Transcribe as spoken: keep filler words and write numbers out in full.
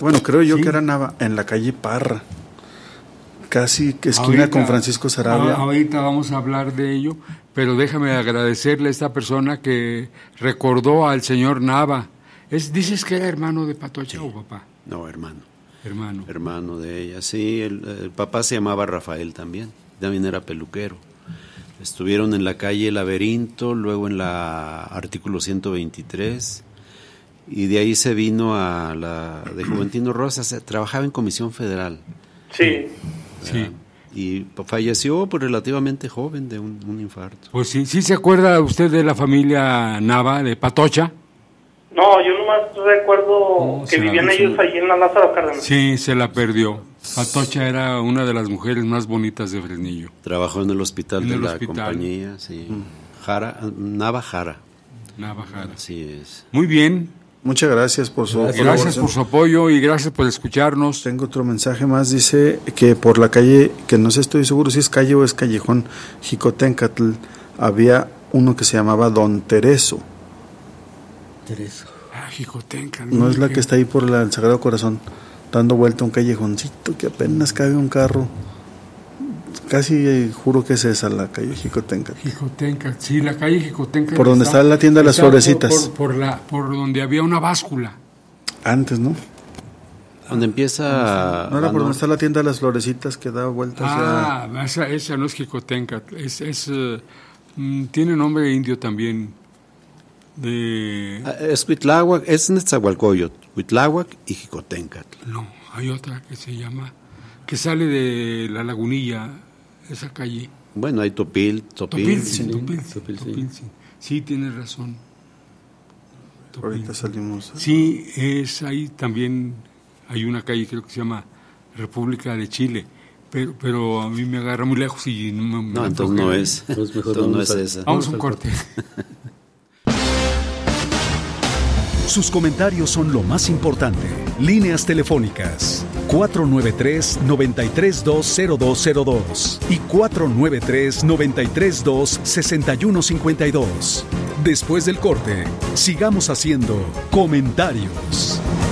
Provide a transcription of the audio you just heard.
Bueno, creo yo ¿Sí? que era Nava, en la calle Parra, casi que esquina Ahorita- con Francisco Sarabia. a- Ahorita vamos a hablar de ello, pero déjame agradecerle a esta persona que recordó al señor Nava. Es, ¿Dices que era hermano de Patocha Sí. o papá? No, hermano. Hermano. Hermano de ella, sí. El, el papá se llamaba Rafael también. También era peluquero. Estuvieron en la calle Laberinto, luego en la artículo ciento veintitrés, y de ahí se vino a la de Juventino Rosas. Se- Trabajaba en Comisión Federal. Sí. Sí. ¿verdad? Y falleció pues, relativamente joven de un, un infarto. Pues sí, ¿sí se acuerda usted de la familia Nava, de Patocha? No, yo nomás recuerdo No, que se la vivían vi, ellos sí. allí en la Lázaro Cárdenas. Sí, se la perdió. Patocha era una de las mujeres más bonitas de Fresnillo. Trabajó en el hospital En de el la hospital. compañía, sí. Jara, Nava Jara, Nava Jara. así es. Muy bien. Muchas gracias por su Gracias colaboración. por su apoyo y gracias por escucharnos. Tengo otro mensaje más, dice que por la calle, que no sé, estoy seguro si es calle o es callejón, Jicotencatl, había uno que se llamaba Don Tereso. Teresa. Ah, Jicotenca. No es la que está ahí por la- el Sagrado Corazón, dando vuelta a un callejoncito que apenas cabe un carro. Casi eh, juro que es esa la calle Jicotencatl. Jicotenca, sí, la calle Jicotenca. Por donde está la tienda de las está por- florecitas. Por, por la, por donde había una báscula. Antes, ¿no? Donde empieza... No era ah, por no. donde está la tienda de las florecitas que da vuelta hacia... Ah, esa, esa no es Jicotenca. Es, es, eh, mm, tiene nombre indio también. De... Ah, Es Huitláhuac, es Netzahualcoyotl, Huitláhuac y Jicotencatl. No, hay otra que se llama, que sale de la Lagunilla, esa calle. Bueno, hay Topil, Topil. Topilzin, sí, Topilzin, Topilzin. Topilzin. Sí, tienes razón. Ahorita Topilzin. salimos. Sí, es ahí también hay una calle, creo que se llama República de Chile, pero, pero a mí me agarra muy lejos y no me... me No, da entonces no flojera. es. Entonces mejor Entonces no vamos es a- esa. Vamos a un al corte. Sus comentarios son lo más importante. Líneas telefónicas cuatro nueve tres, nueve tres dos, cero dos cero dos y cuatro nueve tres, nueve tres dos, seis uno cinco dos. Después del corte, sigamos haciendo comentarios.